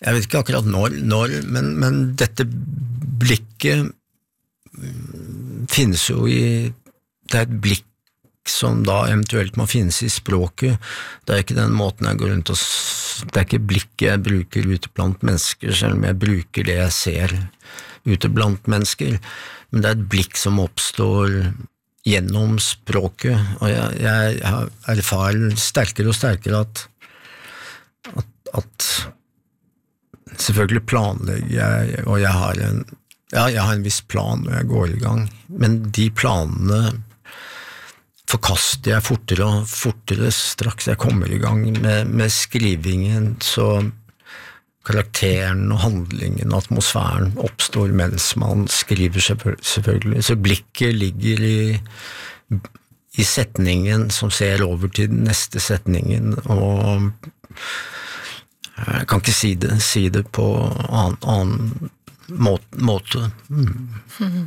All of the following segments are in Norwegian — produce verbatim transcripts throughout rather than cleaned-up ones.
Jeg vet ikke akkurat når, når men, men dette blikket finnes jo i, det er et blikk som da eventuelt må finnes i språket. Det er ikke den måten jeg går rundt og, det er ikke blikket jeg bruker ute blant mennesker, selv om jeg bruker det jeg ser ute blant mennesker, men det er et blikk som oppstår gjennom språket, og jeg, jeg, jeg erfarer sterkere og sterkere at, at, at selvfølgelig planlegger jeg, og jeg har en, ja, jeg har en viss plan når jeg går i gang, men de planene forkaster jeg fortere og fortere straks jeg kommer i gang med, med skrivingen, så karakteren og handlingen, atmosfæren oppstår mens man skriver selvfølgelig, så blikket ligger i, i setningen som ser over til den neste setningen, og jeg kan ikke si det, si det på annen, annen måte. måte. Mm.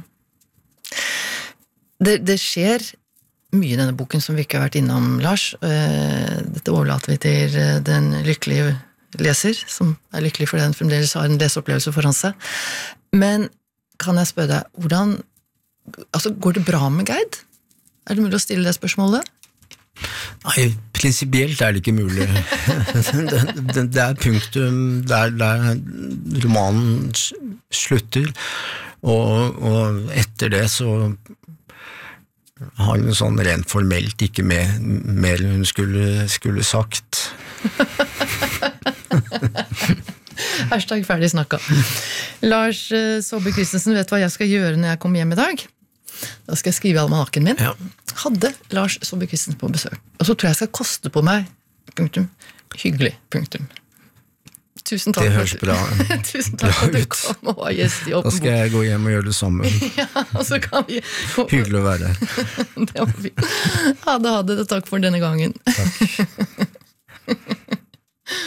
Det, det skjer mye i denne boken som vi ikke har vært innom, Lars. Dette overlater vi til den lykkelige leser, som er lykkelig fordi den fremdeles har en leseopplevelse foran seg. Men kan jeg spørre deg, hvordan, altså går det bra med Gerd? Er det mulig å stille det spørsmålet? Nei, prinsipielt er det ikke mulig. det, det, det er punktum der, der romanen slutter, og, og etter det så har hun sånn rent formelt ikke med, mer enn hun skulle, skulle sagt. Hashtag ferdig snakka. Lars Saabye Christensen, vet du hva jeg skal gjøre når jeg kommer hjem i dag? Da skal jeg skrive almanakken min. Ja. Hadde Lars Saabye Christensen på besøk. Og så tror jeg jeg skal koste på meg punktum. Hyggelig, punktum. Tusen takk. Det høres bra, Tusen takk for at du kom og var gjest i Åpen Bok. Da skal jeg gå hjem og gjøre det samme. Ja, og så kan vi... Hyggelig å være her. Det var fint. Ha det, ha det. Takk for denne gangen. Takk.